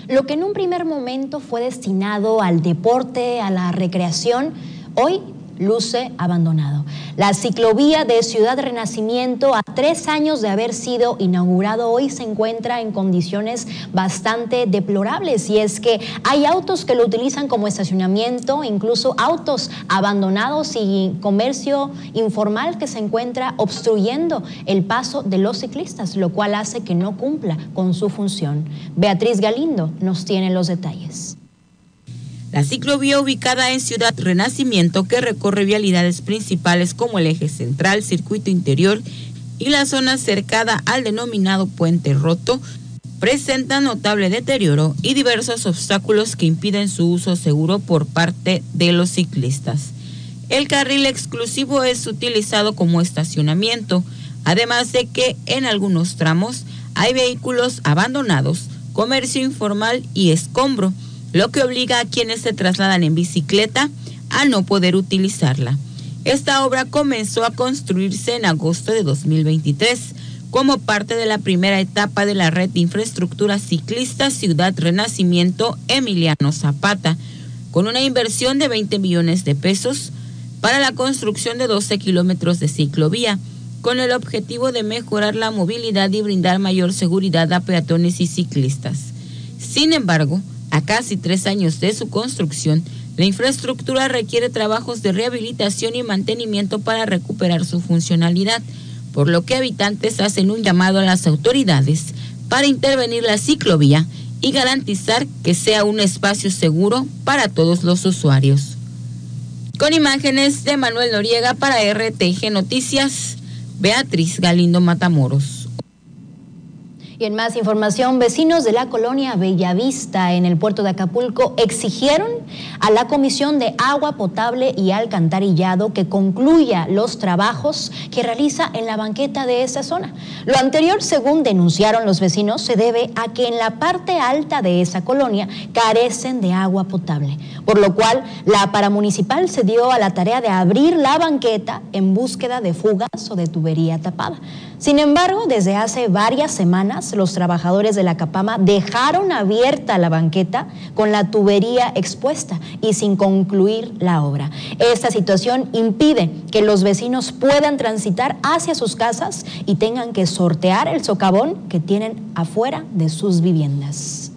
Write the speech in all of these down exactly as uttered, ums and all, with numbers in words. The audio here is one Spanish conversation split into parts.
Lo que en un primer momento fue destinado al deporte, a la recreación, hoy luce abandonado. La ciclovía de Ciudad Renacimiento, a tres años de haber sido inaugurado, hoy se encuentra en condiciones bastante deplorables, y es que hay autos que lo utilizan como estacionamiento, incluso autos abandonados y comercio informal que se encuentra obstruyendo el paso de los ciclistas, lo cual hace que no cumpla con su función. Beatriz Galindo nos tiene los detalles. La ciclovía ubicada en Ciudad Renacimiento, que recorre vialidades principales como el eje central, circuito interior y la zona cercada al denominado Puente Roto, presenta notable deterioro y diversos obstáculos que impiden su uso seguro por parte de los ciclistas. El carril exclusivo es utilizado como estacionamiento, además de que en algunos tramos hay vehículos abandonados, comercio informal y escombro, lo que obliga a quienes se trasladan en bicicleta a no poder utilizarla. Esta obra comenzó a construirse en agosto de dos mil veintitrés como parte de la primera etapa de la red de infraestructura ciclista Ciudad Renacimiento Emiliano Zapata, con una inversión de veinte millones de pesos para la construcción de doce kilómetros de ciclovía, con el objetivo de mejorar la movilidad y brindar mayor seguridad a peatones y ciclistas. Sin embargo, a casi tres años de su construcción, la infraestructura requiere trabajos de rehabilitación y mantenimiento para recuperar su funcionalidad, por lo que habitantes hacen un llamado a las autoridades para intervenir la ciclovía y garantizar que sea un espacio seguro para todos los usuarios. Con imágenes de Manuel Noriega para R T G Noticias, Beatriz Galindo Matamoros. Y en más información, vecinos de la colonia Bellavista en el puerto de Acapulco exigieron a la Comisión de Agua Potable y Alcantarillado que concluya los trabajos que realiza en la banqueta de esa zona. Lo anterior, según denunciaron los vecinos, se debe a que en la parte alta de esa colonia carecen de agua potable, por lo cual la paramunicipal se dio a la tarea de abrir la banqueta en búsqueda de fugas o de tubería tapada. Sin embargo, desde hace varias semanas, los trabajadores de la Capama dejaron abierta la banqueta con la tubería expuesta y sin concluir la obra. Esta situación impide que los vecinos puedan transitar hacia sus casas y tengan que sortear el socavón que tienen afuera de sus viviendas.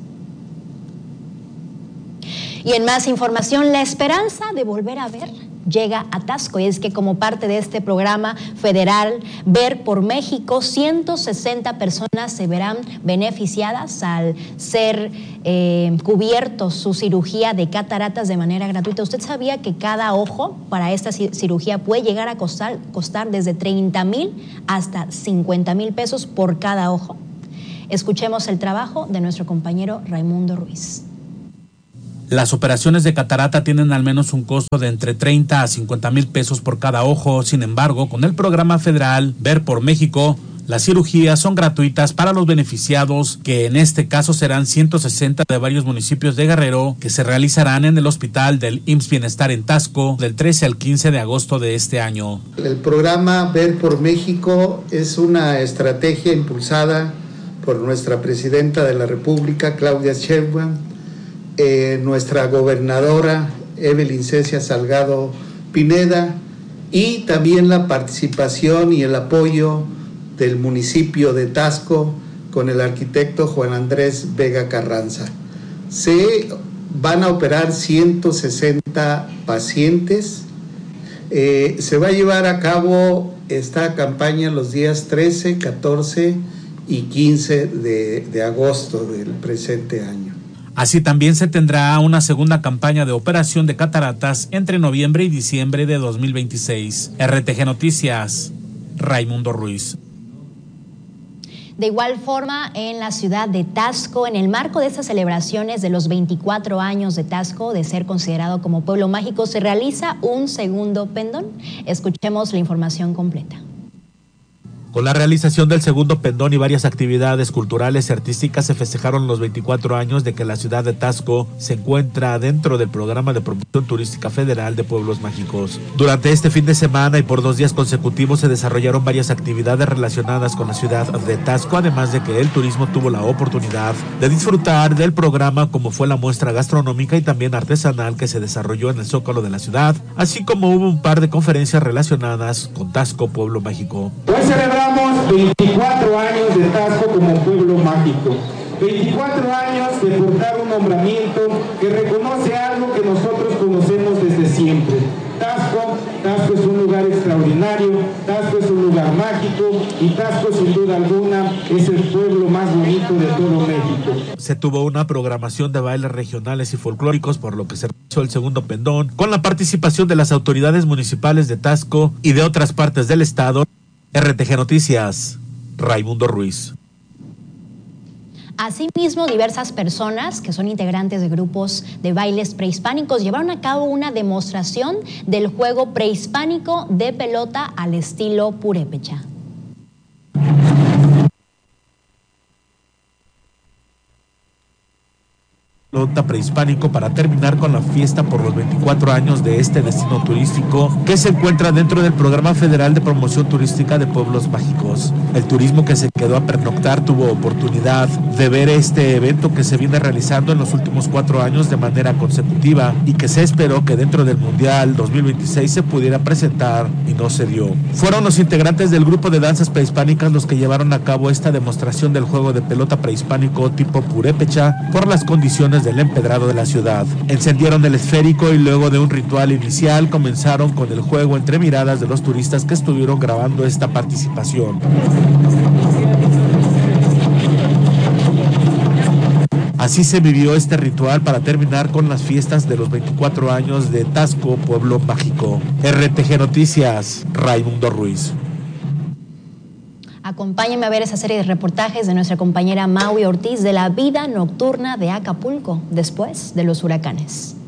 Y en más información, la esperanza de volver a ver llega a Taxco, y es que como parte de este programa federal Ver por México, ciento sesenta personas se verán beneficiadas al ser eh, cubiertos su cirugía de cataratas de manera gratuita. ¿Usted sabía que cada ojo para esta cirugía puede llegar a costar, costar desde treinta mil hasta cincuenta mil pesos por cada ojo? Escuchemos el trabajo de nuestro compañero Raimundo Ruiz. Las operaciones de catarata tienen al menos un costo de entre treinta a cincuenta mil pesos por cada ojo. Sin embargo, con el programa federal Ver por México, las cirugías son gratuitas para los beneficiados, que en este caso serán ciento sesenta de varios municipios de Guerrero, que se realizarán en el hospital del I M S S Bienestar en Taxco del trece al quince de agosto de este año. El programa Ver por México es una estrategia impulsada por nuestra presidenta de la República, Claudia Sheinbaum, Eh, nuestra gobernadora Evelyn Cecia Salgado Pineda, y también la participación y el apoyo del municipio de Taxco con el arquitecto Juan Andrés Vega Carranza. Se van a operar ciento sesenta pacientes. Eh, se va a llevar a cabo esta campaña los días trece, catorce y quince de, de agosto del presente año. Así también se tendrá una segunda campaña de operación de cataratas entre noviembre y diciembre de dos mil veintiséis. R T G Noticias, Raimundo Ruiz. De igual forma, en la ciudad de Taxco, en el marco de estas celebraciones de los veinticuatro años de Taxco, de ser considerado como pueblo mágico, se realiza un segundo pendón. Escuchemos la información completa. Con la realización del segundo pendón y varias actividades culturales y artísticas se festejaron los veinticuatro años de que la ciudad de Taxco se encuentra dentro del programa de promoción turística federal de Pueblos Mágicos. Durante este fin de semana y por dos días consecutivos se desarrollaron varias actividades relacionadas con la ciudad de Taxco, además de que el turismo tuvo la oportunidad de disfrutar del programa, como fue la muestra gastronómica y también artesanal que se desarrolló en el Zócalo de la ciudad, así como hubo un par de conferencias relacionadas con Taxco, Pueblo Mágico. Celebramos veinticuatro años de Taxco como pueblo mágico, veinticuatro años de portar un nombramiento que reconoce algo que nosotros conocemos desde siempre. Taxco, Taxco es un lugar extraordinario, Taxco es un lugar mágico y Taxco sin duda alguna es el pueblo más bonito de todo México. Se tuvo una programación de bailes regionales y folclóricos, por lo que se realizó el segundo pendón, con la participación de las autoridades municipales de Taxco y de otras partes del estado. R T G Noticias, Raimundo Ruiz. Asimismo, diversas personas que son integrantes de grupos de bailes prehispánicos llevaron a cabo una demostración del juego prehispánico de pelota al estilo purépecha. Pelota prehispánico para terminar con la fiesta por los veinticuatro años de este destino turístico que se encuentra dentro del Programa Federal de Promoción Turística de Pueblos Mágicos. El turismo que se quedó a pernoctar tuvo oportunidad de ver este evento que se viene realizando en los últimos cuatro años de manera consecutiva y que se esperó que dentro del Mundial dos mil veintiséis se pudiera presentar y no se dio. Fueron los integrantes del grupo de danzas prehispánicas los que llevaron a cabo esta demostración del juego de pelota prehispánico tipo purépecha por las condiciones del empedrado de la ciudad. Encendieron el esférico y luego de un ritual inicial comenzaron con el juego entre miradas de los turistas que estuvieron grabando esta participación. Así se vivió este ritual para terminar con las fiestas de los veinticuatro años de Taxco, Pueblo Mágico. R T G Noticias, Raimundo Ruiz. Acompáñenme a ver esa serie de reportajes de nuestra compañera Maui Ortiz de la vida nocturna de Acapulco después de los huracanes.